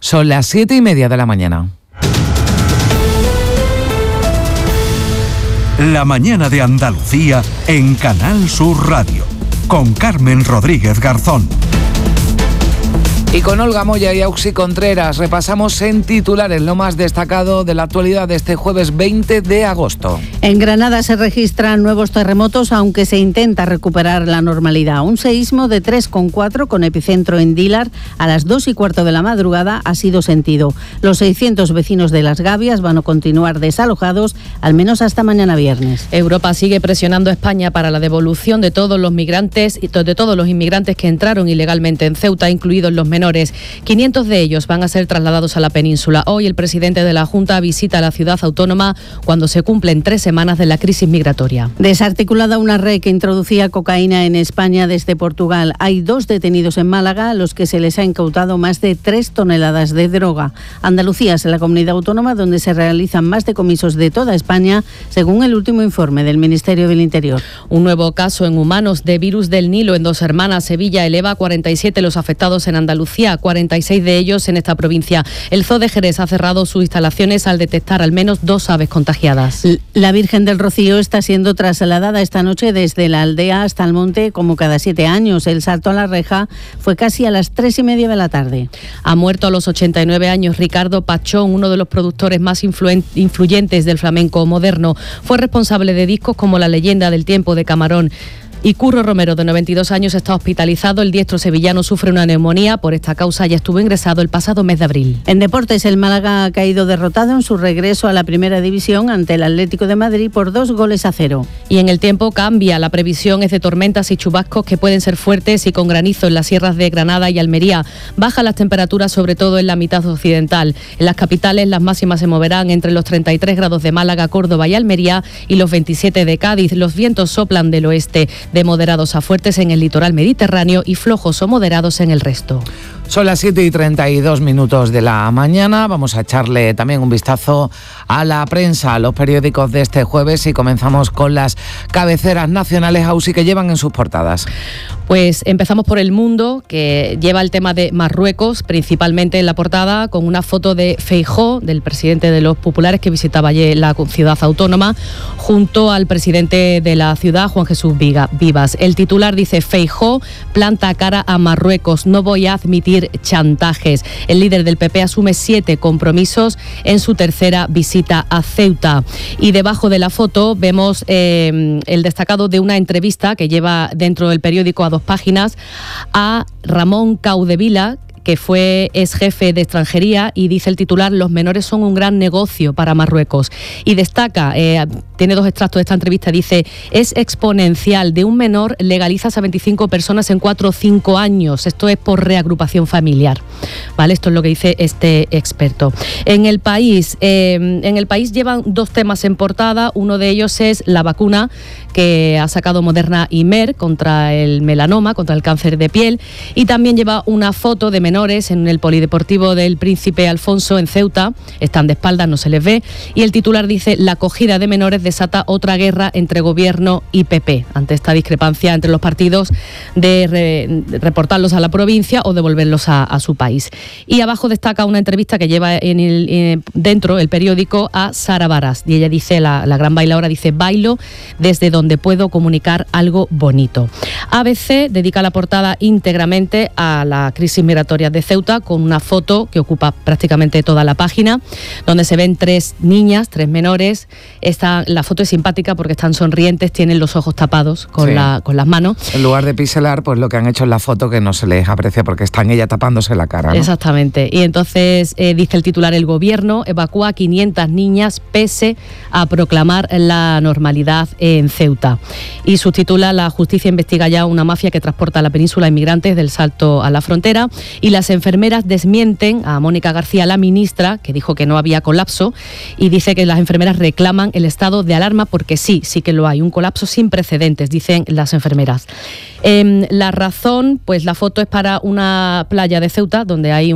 Son las 7:30 de la mañana. La mañana de Andalucía en Canal Sur Radio, con Carmen Rodríguez Garzón. Y con Olga Moya y Auxi Contreras repasamos en titulares lo más destacado de la actualidad de este jueves 20 de agosto. En Granada se registran nuevos terremotos, aunque se intenta recuperar la normalidad. Un seísmo de 3,4 con epicentro en Dílar a las 2:15 de la madrugada ha sido sentido. Los 600 vecinos de Las Gavias van a continuar desalojados al menos hasta mañana viernes. Europa sigue presionando a España para la devolución de todos los migrantes y de todos los inmigrantes que entraron ilegalmente en Ceuta, incluidos los menores. 500 de ellos van a ser trasladados a la península. Hoy el presidente de la Junta visita la ciudad autónoma cuando se cumplen 3 semanas de la crisis migratoria. Desarticulada una red que introducía cocaína en España desde Portugal. Hay 2 detenidos en Málaga, a los que se les ha incautado más de 3 toneladas de droga. Andalucía es la comunidad autónoma donde se realizan más decomisos de toda España, según el último informe del Ministerio del Interior. Un nuevo caso en humanos de virus del Nilo en Dos Hermanas, Sevilla, eleva a 47 los afectados en Andalucía, 46 de ellos en esta provincia. El Zoo de Jerez ha cerrado sus instalaciones al detectar al menos 2 aves contagiadas. La Virgen del Rocío está siendo trasladada esta noche desde la aldea hasta el monte como cada 7 años. El salto a la reja fue casi a las 3:30 de la tarde. Ha muerto a los 89 años Ricardo Pachón, uno de los productores más influyentes del flamenco moderno. Fue responsable de discos como La leyenda del tiempo de Camarón. Y Curro Romero, de 92 años, está hospitalizado. El diestro sevillano sufre una neumonía. Por esta causa ya estuvo ingresado el pasado mes de abril. En deportes, el Málaga ha caído derrotado en su regreso a la primera división ante el Atlético de Madrid por 2-0. Y en el tiempo cambia. La previsión es de tormentas y chubascos que pueden ser fuertes y con granizo en las sierras de Granada y Almería. Bajan las temperaturas, sobre todo en la mitad occidental. En las capitales las máximas se moverán entre los 33 grados de Málaga, Córdoba y Almería y los 27 de Cádiz. Los vientos soplan del oeste, de moderados a fuertes en el litoral mediterráneo y flojos o moderados en el resto. Son las 7:32 de la mañana. Vamos a echarle también un vistazo a la prensa, a los periódicos de este jueves, y comenzamos con las cabeceras nacionales, Ausi, que llevan en sus portadas. Pues empezamos por El Mundo, que lleva el tema de Marruecos, principalmente en la portada, con una foto de Feijóo, del presidente de los populares, que visitaba ayer la ciudad autónoma, junto al presidente de la ciudad, Juan Jesús Vivas. El titular dice: Feijóo planta cara a Marruecos, no voy a admitir chantajes. El líder del PP asume 7 compromisos en su tercera visita a Ceuta. Y debajo de la foto vemos el destacado de una entrevista que lleva dentro del periódico a 2 páginas a Ramón Caudevila, que fue ex jefe de extranjería, y dice el titular: los menores son un gran negocio para Marruecos. Y destaca, tiene 2 extractos de esta entrevista, dice: es exponencial, de un menor legalizas a 25 personas en 4 o 5 años, esto es por reagrupación familiar. Vale, esto es lo que dice este experto. En El País llevan 2 temas en portada. Uno de ellos es la vacuna que ha sacado Moderna y Merck contra el melanoma, contra el cáncer de piel, y también lleva una foto de menores en el polideportivo del Príncipe Alfonso en Ceuta. Están de espaldas, no se les ve, y el titular dice: la acogida de menores desata otra guerra entre gobierno y PP, ante esta discrepancia entre los partidos de reportarlos a la provincia o devolverlos a su país. Y abajo destaca una entrevista que lleva dentro el periódico a Sara Varas, y ella dice, la gran bailaora, dice: bailo desde donde puedo comunicar algo bonito. ABC dedica la portada íntegramente a la crisis migratoria de Ceuta, con una foto que ocupa prácticamente toda la página, donde se ven 3 niñas, 3 menores. La foto es simpática porque están sonrientes, tienen los ojos tapados con las manos. En lugar de pixelar, pues lo que han hecho en la foto, que no se les aprecia porque están ella tapándose la cara, ¿no? Exactamente. Y entonces dice el titular: el gobierno evacúa a 500 niñas pese a proclamar la normalidad en Ceuta. Y subtitula: la justicia investiga ya una mafia que transporta a la península inmigrantes del Salto a la frontera. Y las enfermeras desmienten a Mónica García, la ministra, que dijo que no había colapso, y dice que las enfermeras reclaman el estado de alarma porque sí que lo hay, un colapso sin precedentes, dicen las enfermeras. La Razón, pues la foto es para una playa de Ceuta donde hay